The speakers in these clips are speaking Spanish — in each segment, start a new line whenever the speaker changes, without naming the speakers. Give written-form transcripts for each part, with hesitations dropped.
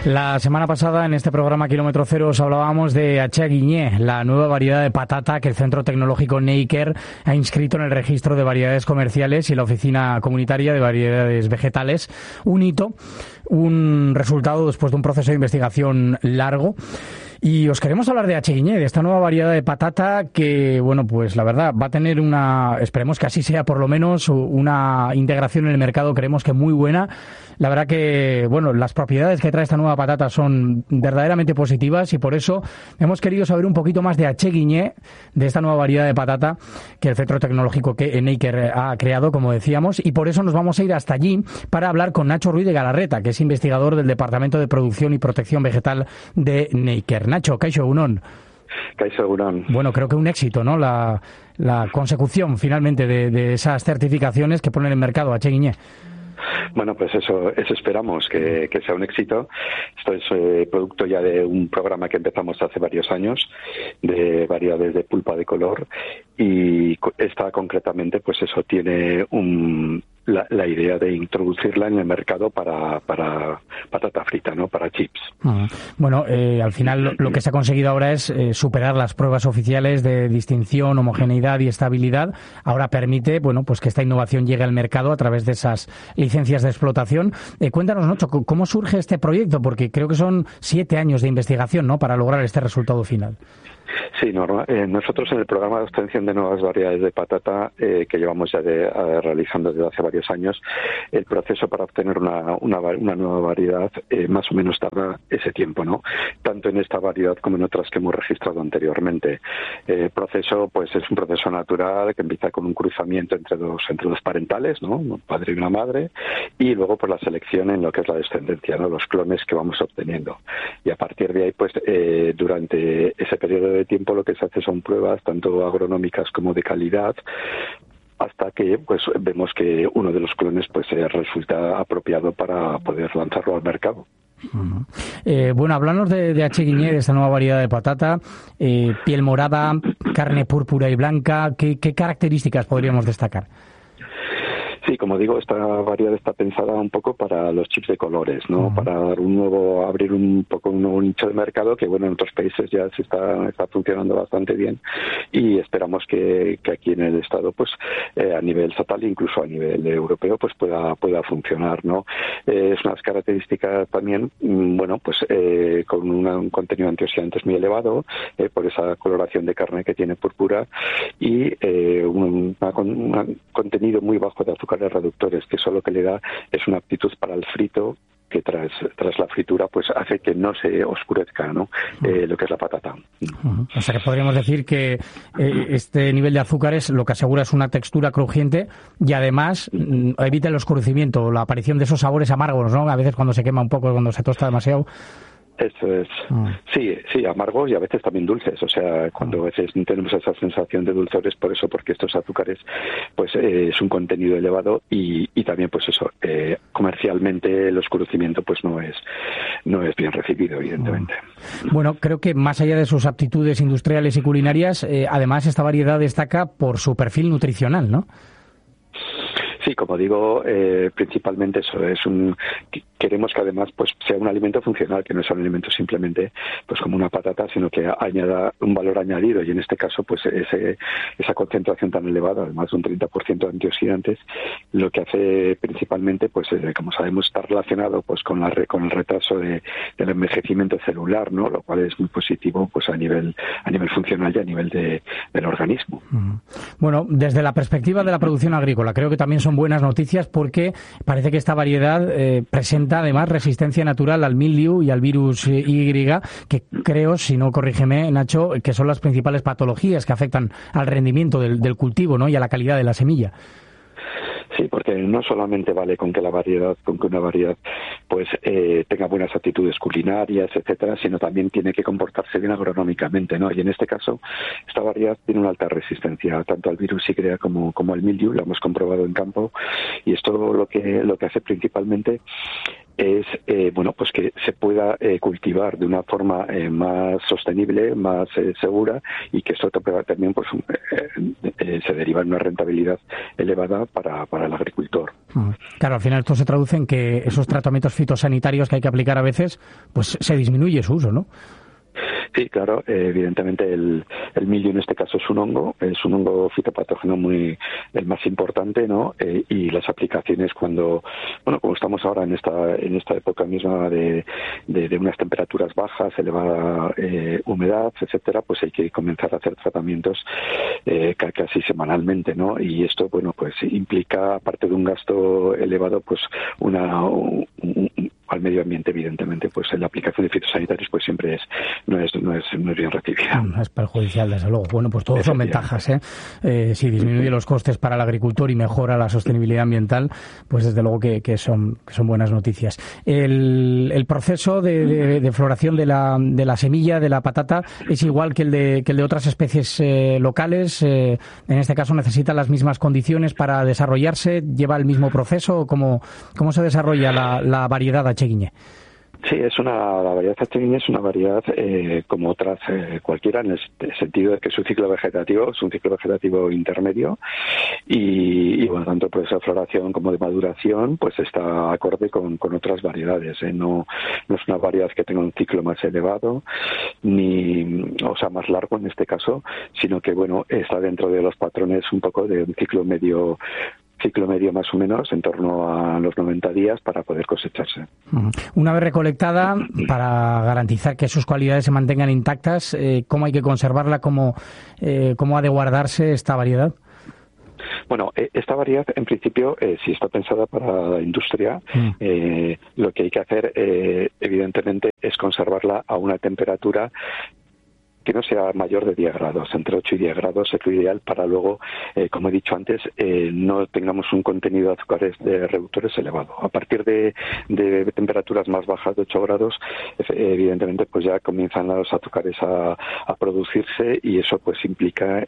La semana pasada en este programa Kilómetro Cero os hablábamos de Atxaguiñé, la nueva variedad de patata que el Centro Tecnológico Neiker ha inscrito en el registro de variedades comerciales y la Oficina Comunitaria de Variedades Vegetales. Un hito, un resultado después de un proceso de investigación largo. Y os queremos hablar de Atxaguiñé, de esta nueva variedad de patata que, bueno, pues la verdad va a tener esperemos que así sea por lo menos, una integración en el mercado, creemos que muy buena. La verdad que, bueno, las propiedades que trae esta nueva patata son verdaderamente positivas y por eso hemos querido saber un poquito más de Atxaguiñé, de esta nueva variedad de patata que el Centro Tecnológico Neiker ha creado, como decíamos, y por eso nos vamos a ir hasta allí para hablar con Nacho Ruiz de Galarreta, que es investigador del Departamento de Producción y Protección Vegetal de Neiker. Nacho, kaixo egunon.
Kaixo egunon.
Bueno, creo que un éxito, ¿no? La consecución finalmente de esas certificaciones que ponen en el mercado Atxaguiñé.
Bueno, pues eso esperamos, que sea un éxito. Esto es producto ya de un programa que empezamos hace varios años, de variedades de pulpa de color, y esta concretamente, pues eso, tiene la idea de introducirla en el mercado para patata frita, ¿no? Para chips.
Bueno, al final lo que se ha conseguido ahora es superar las pruebas oficiales de distinción, homogeneidad y estabilidad. Ahora permite, bueno, pues que esta innovación llegue al mercado a través de esas licencias de explotación. Cuéntanos, Nacho, ¿cómo surge este proyecto? Porque creo que son 7 años de investigación, ¿no?, para lograr este resultado final.
Sí, nosotros en el programa de obtención de nuevas variedades de patata que llevamos ya realizando desde hace varios años, el proceso para obtener una nueva variedad más o menos tarda ese tiempo, ¿no? Tanto en esta variedad como en otras que hemos registrado anteriormente. El proceso, pues, es un proceso natural que empieza con un cruzamiento entre dos parentales, ¿no? Un padre y una madre, y luego por la selección en lo que es la descendencia, ¿no? Los clones que vamos obteniendo. Y a partir de ahí, pues, durante ese periodo de tiempo lo que se hace son pruebas tanto agronómicas como de calidad, hasta que pues vemos que uno de los clones pues resulta apropiado para poder lanzarlo al mercado.
Bueno, háblanos de Atxaguiñé, de esta nueva variedad de patata, piel morada, carne púrpura y blanca. ¿Qué características podríamos destacar?
Sí, como digo, esta variedad está pensada un poco para los chips de colores, ¿no? Para dar abrir un poco un nuevo nicho de mercado que, bueno, en otros países ya se está funcionando bastante bien, y esperamos que aquí en el estado, pues, a nivel estatal, incluso a nivel europeo, pues pueda funcionar, ¿no? Es unas características también, bueno, pues con un contenido de antioxidantes muy elevado, por esa coloración de carne que tiene púrpura, y un contenido muy bajo de azúcares reductores, que eso lo que le da es una aptitud para el frito, que tras la fritura pues hace que no se oscurezca, ¿no? Lo que es la patata.
O sea que podríamos decir que este nivel de azúcares lo que asegura es una textura crujiente y además evita el oscurecimiento, la aparición de esos sabores amargos, ¿no? A veces cuando se quema un poco, cuando se tosta demasiado.
Eso es. Sí, amargos y a veces también dulces. O sea, cuando a veces tenemos esa sensación de dulzores, por eso, porque estos azúcares, pues es un contenido elevado y también, pues eso, comercialmente el oscurecimiento, pues no es bien recibido, evidentemente.
Bueno, creo que más allá de sus aptitudes industriales y culinarias, además esta variedad destaca por su perfil nutricional, ¿no?
Sí, como digo, principalmente eso queremos que además pues sea un alimento funcional, que no sea un alimento simplemente pues como una patata, sino que añada un valor añadido, y en este caso pues esa concentración tan elevada, además de un 30% de antioxidantes, lo que hace principalmente pues como sabemos está relacionado pues con el retraso del envejecimiento celular, ¿no? Lo cual es muy positivo pues a nivel funcional y a nivel del organismo.
Bueno, desde la perspectiva de la producción agrícola, creo que también son buenas noticias porque parece que esta variedad presenta además resistencia natural al mildiu y al virus Y, que creo, si no corrígeme, Nacho, que son las principales patologías que afectan al rendimiento del cultivo, ¿no?, y a la calidad de la semilla.
Sí, porque no solamente vale con que una variedad pues tenga buenas actitudes culinarias, etcétera, sino también tiene que comportarse bien agronómicamente, ¿no? Y en este caso, esta variedad tiene una alta resistencia tanto al virus Y como al mildiu, lo hemos comprobado en campo, y esto lo que hace principalmente es pues que se pueda cultivar de una forma más sostenible, más segura, y que esto también pues se deriva en una rentabilidad elevada para el agricultor.
Claro, al final esto se traduce en que esos tratamientos fitosanitarios que hay que aplicar a veces, pues se disminuye su uso, ¿no?
Sí, claro, evidentemente el milio en este caso es un hongo fitopatógeno el más importante, ¿no? Y las aplicaciones como estamos ahora en esta época misma de unas temperaturas bajas, elevada humedad, etcétera, pues hay que comenzar a hacer tratamientos casi semanalmente, ¿no? Y esto, bueno, pues implica, aparte de un gasto elevado, pues al medio ambiente, evidentemente, pues la aplicación de fitosanitarios pues siempre no es bien recibida.
Es perjudicial, desde luego. Bueno, pues todos son ventajas, ¿eh? Si disminuye los costes para el agricultor y mejora la sostenibilidad ambiental, pues desde luego que son buenas noticias. El proceso de floración de la semilla, de la patata, es igual que el de otras especies locales. En este caso necesita las mismas condiciones para desarrollarse, lleva el mismo proceso. ¿Cómo se desarrolla la variedad Acheguiñé?
Sí, la variedad Acheguiñé es una variedad como otras cualquiera, en el sentido de que su ciclo vegetativo es un ciclo vegetativo intermedio y bueno, tanto por esa floración como de maduración, pues está acorde con otras variedades. No es una variedad que tenga un ciclo más elevado, más largo en este caso, sino que bueno, está dentro de los patrones un poco de un ciclo medio más o menos, en torno a los 90 días para poder cosecharse.
Una vez recolectada, para garantizar que sus cualidades se mantengan intactas, ¿cómo hay que conservarla? ¿Cómo ha de guardarse esta variedad?
Bueno, esta variedad, en principio, si está pensada para la industria, lo que hay que hacer, evidentemente, es conservarla a una temperatura que no sea mayor de 10 grados, entre 8 y 10 grados es lo ideal para luego, como he dicho antes, no tengamos un contenido de azúcares de reductores elevado. A partir de temperaturas más bajas de 8 grados, evidentemente pues ya comienzan los azúcares a producirse y eso pues implica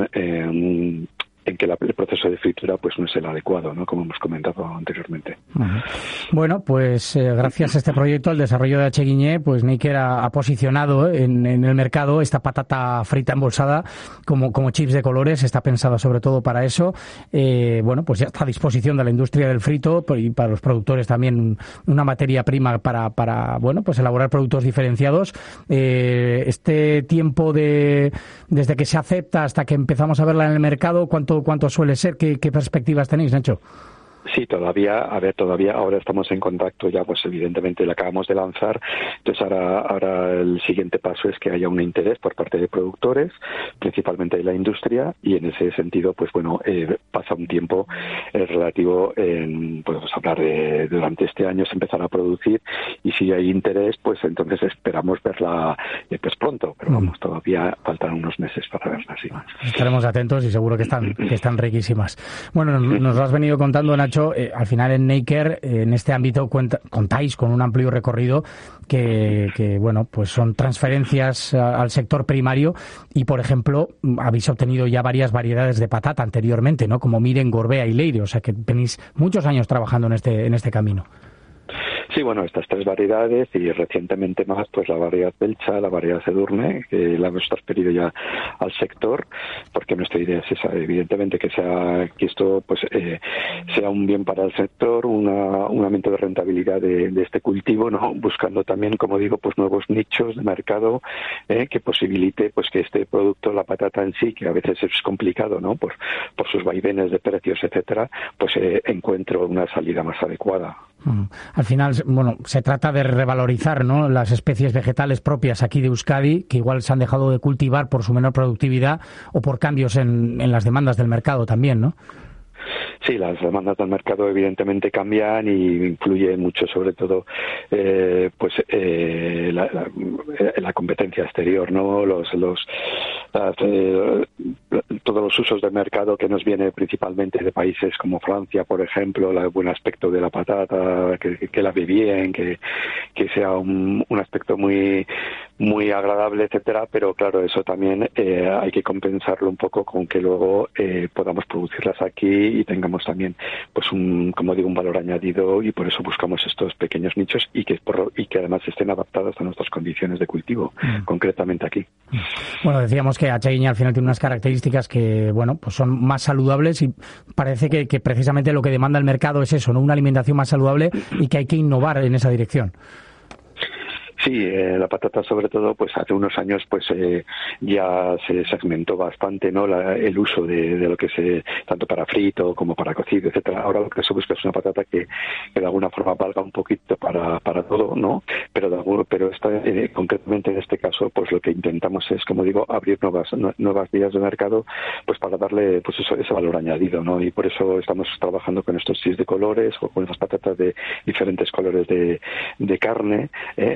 en que el proceso de fritura pues no es el adecuado, ¿no? Como hemos comentado anteriormente.
Bueno, pues gracias a este proyecto, al desarrollo de Acheguiñé, pues Neiker ha posicionado en el mercado esta patata frita embolsada como chips de colores. Está pensada sobre todo para eso. Bueno, pues ya está a disposición de la industria del frito y para los productores también una materia prima para bueno, pues elaborar productos diferenciados. Este tiempo desde que se acepta hasta que empezamos a verla en el mercado, ¿cuánto suele ser? ¿Qué perspectivas tenéis, Nacho?
Sí, todavía ahora estamos en contacto, ya pues evidentemente la acabamos de lanzar, entonces ahora el siguiente paso es que haya un interés por parte de productores, principalmente de la industria, y en ese sentido pues bueno, pasa un tiempo relativo podemos hablar de durante este año se empezará a producir, y si hay interés pues entonces esperamos verla pues pronto, pero vamos, todavía faltan unos meses para verla, sí.
Estaremos atentos y seguro que están riquísimas. Bueno, nos lo has venido contando, Nacho. Al final en Neiker, en este ámbito contáis con un amplio recorrido que bueno, pues son transferencias al sector primario y, por ejemplo, habéis obtenido ya varias variedades de patata anteriormente, ¿no? Como Miren, Gorbea y Leire, o sea que tenéis muchos años trabajando en este camino.
Sí, bueno, estas tres variedades y recientemente más, pues la variedad Belcha, la variedad Edurne, que la hemos transferido ya al sector, porque nuestra idea es esa, evidentemente que esto pues sea un bien para el sector, un aumento de rentabilidad de este cultivo, ¿no? Buscando también, como digo, pues nuevos nichos de mercado que posibilite pues que este producto, la patata en sí, que a veces es complicado, ¿no? Por sus vaivenes de precios, etcétera, pues encuentre una salida más adecuada.
Al final, bueno, se trata de revalorizar, ¿no?, las especies vegetales propias aquí de Euskadi, que igual se han dejado de cultivar por su menor productividad o por cambios en las demandas del mercado también, ¿no?
Sí, las demandas del mercado evidentemente cambian y influye mucho, sobre todo, la competencia exterior, ¿no? Todos los usos de mercado que nos viene principalmente de países como Francia, por ejemplo, el buen aspecto de la patata, que la ve bien, que sea un aspecto muy muy agradable, etcétera, pero claro, eso también hay que compensarlo un poco con que luego podamos producirlas aquí y tengamos también pues un valor añadido, y por eso buscamos estos pequeños nichos y que además estén adaptados a nuestras condiciones de cultivo, concretamente aquí.
Bueno, decíamos que H. Guiñé al final tiene unas características que, bueno, pues son más saludables, y parece que precisamente lo que demanda el mercado es eso, ¿no? Una alimentación más saludable, y que hay que innovar en esa dirección.
Sí, la patata sobre todo, pues hace unos años pues ya se segmentó bastante, ¿no? El uso de lo que se, tanto para frito como para cocido, etcétera. Ahora lo que se busca es una patata que de alguna forma valga un poquito para todo, ¿no? Pero concretamente en este caso, pues lo que intentamos es, como digo, abrir nuevas vías de mercado, pues para darle pues ese valor añadido, ¿no? Y por eso estamos trabajando con estos chips de colores o con esas patatas de diferentes colores de carne,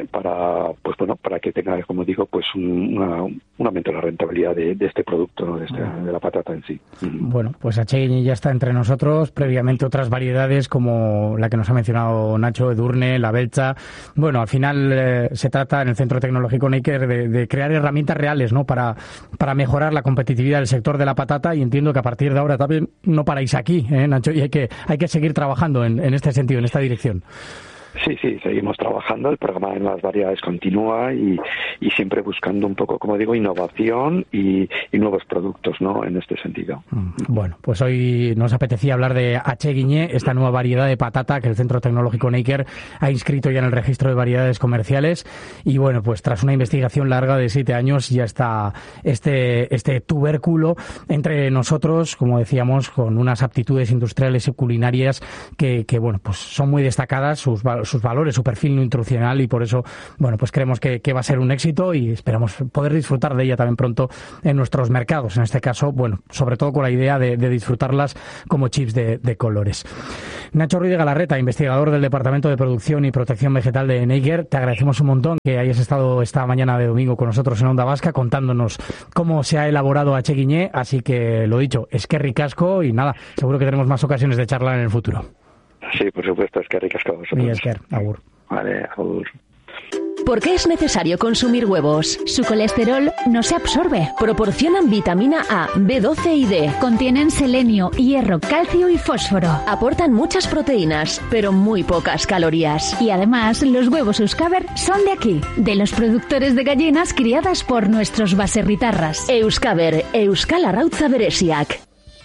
para que tenga, como digo, pues un aumento de la rentabilidad de este producto, ¿no? de la patata en sí.
Bueno, pues H. Guiñé ya está entre nosotros. Previamente otras variedades como la que nos ha mencionado Nacho, Edurne, la Belcha. Bueno, al final se trata en el Centro Tecnológico Neiker de crear herramientas reales, ¿no? Para mejorar la competitividad del sector de la patata, y entiendo que a partir de ahora también no paráis aquí, Nacho, y hay que seguir trabajando en este sentido, en esta dirección.
Sí, seguimos trabajando. El programa en las variedades continúa y siempre buscando un poco, como digo, innovación y nuevos productos, ¿no? En este sentido.
Bueno, pues hoy nos apetecía hablar de H. Guiñé, esta nueva variedad de patata que el Centro Tecnológico Neiker ha inscrito ya en el registro de variedades comerciales. Y bueno, pues tras una investigación larga de 7 años ya está este tubérculo entre nosotros, como decíamos, con unas aptitudes industriales y culinarias que bueno, pues son muy destacadas, sus valores, su perfil nutricional, y por eso, bueno, pues creemos que va a ser un éxito, y esperamos poder disfrutar de ella también pronto en nuestros mercados. En este caso, bueno, sobre todo con la idea de disfrutarlas como chips de colores. Nacho Ruiz de Galarreta, investigador del Departamento de Producción y Protección Vegetal de Neiker, te agradecemos un montón que hayas estado esta mañana de domingo con nosotros en Onda Vasca contándonos cómo se ha elaborado H. Guiñé, así que lo dicho, eskerrik asko, y nada, seguro que tenemos más ocasiones de charlar en el futuro.
Sí, por supuesto, eskerrik asko a vosotros.
Mi esker, agur.
Vale, agur.
¿Por qué es necesario consumir huevos?
Su colesterol no se absorbe.
Proporcionan vitamina A, B12 y D.
Contienen selenio, hierro, calcio y fósforo.
Aportan muchas proteínas, pero muy pocas calorías.
Y además, los huevos Euskaber son de aquí, de los productores de gallinas criadas por nuestros baserritarras.
Euskaber, Euskal Arrautza Beresiak.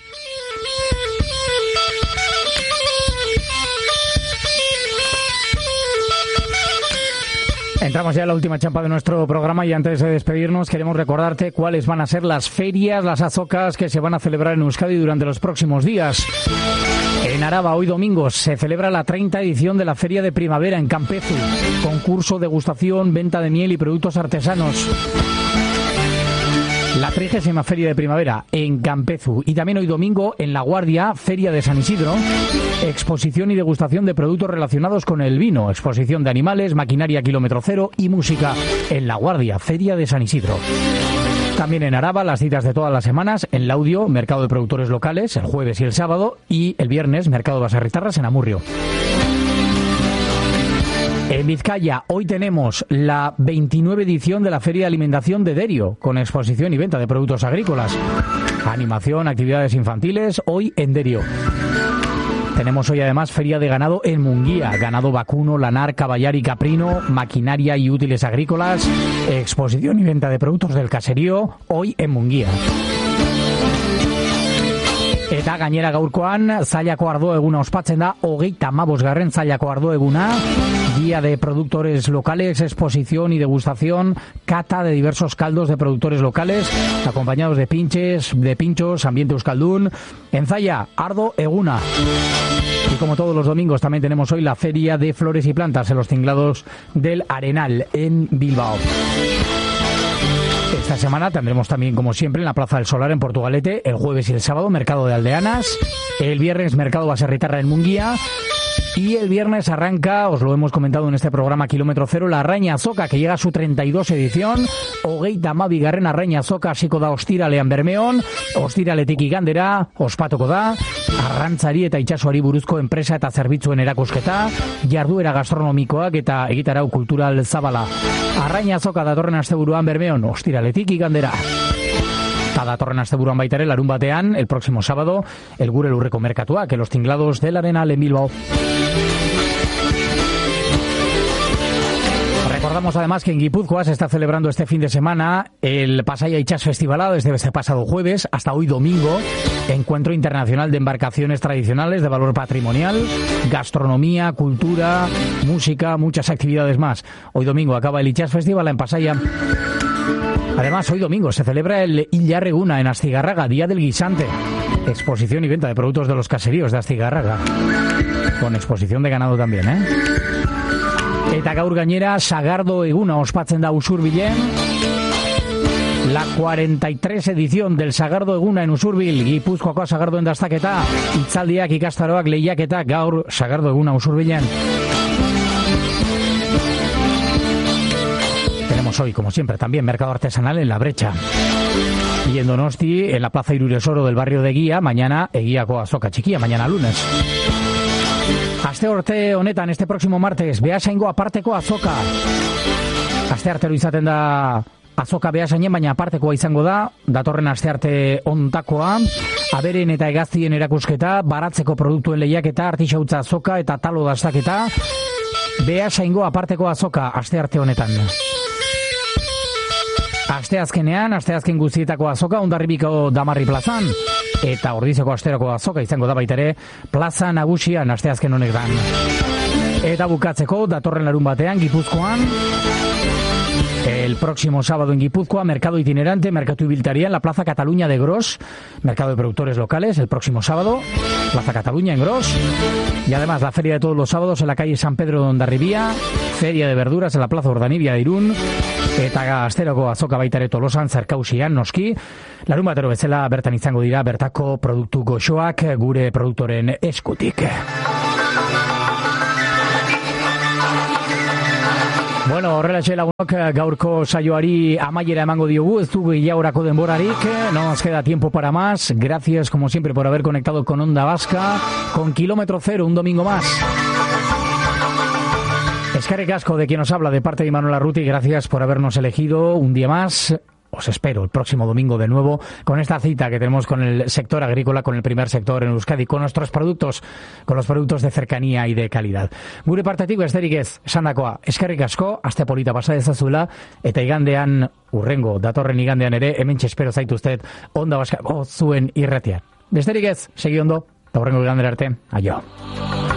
Entramos ya en la última champa de nuestro programa, y antes de despedirnos queremos recordarte cuáles van a ser las ferias, las azocas que se van a celebrar en Euskadi durante los próximos días. En Araba, hoy domingo, se celebra la 30ª edición de la Feria de Primavera en Campezu. Concurso, degustación, venta de miel y productos artesanos. La 30ª Feria de Primavera en Campezu. Y también hoy domingo en La Guardia, Feria de San Isidro, exposición y degustación de productos relacionados con el vino, exposición de animales, maquinaria kilómetro cero y música. En La Guardia, Feria de San Isidro. También en Araba, las citas de todas las semanas, en Laudio, mercado de productores locales, el jueves y el sábado, y el viernes, mercado de baserritarras en Amurrio. En Vizcaya, hoy tenemos la 29ª edición de la Feria de Alimentación de Derio, con exposición y venta de productos agrícolas. Animación, actividades infantiles, hoy en Derio. Tenemos hoy además Feria de Ganado en Munguía, ganado vacuno, lanar, caballar y caprino, maquinaria y útiles agrícolas, exposición y venta de productos del caserío, hoy en Munguía. Eta gainera gaurkoan, zailako ardo eguna ospatzen da, 35. zailako ardo eguna, guía de productores locales, exposición y degustación, cata de diversos caldos de productores locales, acompañados de pinchos, ambiente euskaldun. En Zalla, ardo eguna. Y como todos los domingos, también tenemos hoy la Feria de Flores y Plantas en los Tinglados del Arenal, en Bilbao. Esta semana tendremos también, como siempre, en la Plaza del Solar en Portugalete, el jueves y el sábado, mercado de aldeanas, el viernes, mercado baserritarra en Munguía, Y el viernes arranca, os lo hemos comentado en este programa Kilómetro Cero, la Arraina Azoka, que llega a su 32 edición. Hogeita hamabigarren Arraina Azoka hasiko da ostiralean Bermeon, ostiraletik igandera, ospatuko da, arrantzari eta itsasoari buruzko enpresa eta zerbitzuen erakusketa, jarduera gastronomikoak eta egitarau kultural zabala. Arraina Azoka datorren asteburuan Bermeon, ostiraletik igandera. Eta datorren asteburuan baita ere, larun batean, el próximo sábado, el Gure Lurreko merkatuak, en los tinglados del Arenal en Bilbao. Recordamos además que en Guipúzcoa se está celebrando este fin de semana el Pasaia Itsas Festivalado desde este pasado jueves hasta hoy domingo. Encuentro internacional de embarcaciones tradicionales de valor patrimonial, gastronomía, cultura, música, muchas actividades más. Hoy domingo acaba el Itsas Festival en Pasaia. Además, hoy domingo se celebra el Ilarreguna en Astigarraga, Día del Guisante. Exposición y venta de productos de los caseríos de Astigarraga. Con exposición de ganado también, ¿eh? Eta gaur gainera, Sagardo Eguna ospatzen da Usurbilen. La 43 edición del Sagardo Eguna en Usurbil, Gipuzkoako Sagardoen dastaketa, hitzaldiak, ikastaroak, lehiaketa, gaur Sagardo Eguna Usurbilen. Tenemos hoy, como siempre, también mercado artesanal en La Brecha. Y en Donosti, en la Plaza Irurezoro del barrio de Guía, mañana Eguiako Azoka Txikia, mañana lunes. Astearte honetan, este próximo martes, Beasaingo aparteko azoka. Asteartero izaten da azoka Beasainen, baina apartekoa izango da, datorren astearte ontakoa, aberen eta hegaztien erakusketa, baratzeko produktuen lehiaketa, artixautza azoka eta talo dastaketa, Beasaingo aparteko azoka astearte honetan. Asteazken guztietako azoka Hondarribiko Damarri plazan, eta Ordizeko asterako azoka izango da baita ere plaza nagusian asteazken honetan. Eta bukatzeko, datorren larun batean Gipuzkoan, el próximo sábado en Guipúzcoa, mercado itinerante, mercado ibiltaria en la Plaza Cataluña de Gros, mercado de productores locales, el próximo sábado, Plaza Cataluña en Gros, y además la feria de todos los sábados en la calle San Pedro de Hondarribia, feria de verduras en la Plaza Urdanibia de Irún, eta asteroko azoka baita ere Tolosan, Zerkausian, noski. Larun batero bezala bertan izango dira bertako produktu goxoak gure produktoren eskutik. Bueno, horrelatxe lagunok, gaurko saioari amaiera emango diogu, ez dugu gehiagorako denborarik, no nos queda tiempo para más. Gracias, como siempre, por haber conectado con Onda Vasca, con Kilómetro Cero, un domingo más. Eskerrik asko de quien nos habla, de parte de Imanol Arruti, gracias por habernos elegido un día más. Os espero el próximo domingo de nuevo con esta cita que tenemos con el sector agrícola, con el primer sector en Euskadi, con nuestros productos, con los productos de cercanía y de calidad. Gure partetik besterik ez, esandakoa, eskerrik asko, aste polita pasa dezazuela, eta igandean, urrengo, datorren igandean ere, hementxe espero zaituztet, Onda Vasca zuen irratian. Besterik ez, segi ondo, eta urrengo igandera arte, aio.